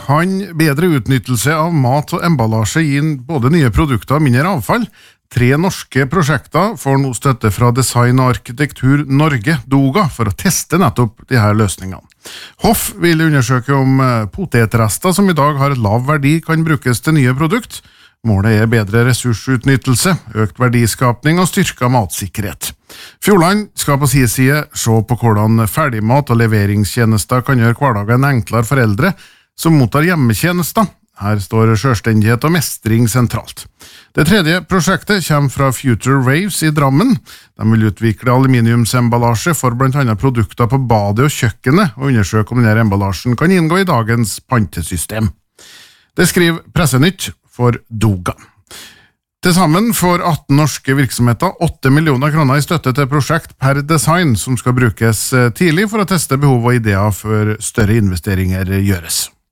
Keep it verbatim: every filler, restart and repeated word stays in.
kan bedre utnyttelse av mat og emballasje gi både nye produkter og mindre avfall. Tre norske prosjekter får nå støtte fra Design og Arkitektur Norge, DOGA, for å teste nettopp de her løsningene. Hoff vil undersøke om potetrester som i dag har lav verdi kan brukes til nye produkt. Målet er bedre ressursutnyttelse, økt verdiskapning og styrket matsikkerhet. Fjordland skal på sin side se på hvordan ferdigmat og leveringstjenester kan gjøre hverdagen enklere for eldre som mottar hjemmetjenester. Her står selvstendighet og mestring sentralt. Det tredje prosjektet kommer fra Future Waves i Drammen. De vil utvikle aluminiumsemballasje for blant annet produkter på badet og kjøkkenet, og undersøke om denne emballasjen kan inngå i dagens pantesystem. Det skriver Pressenytt for DOGA. Til sammen får atten norske virksomheter åtte millioner kroner i støtte til prosjekt per design, som skal brukes tidlig for å teste behov og ideer før større investeringer gjøres.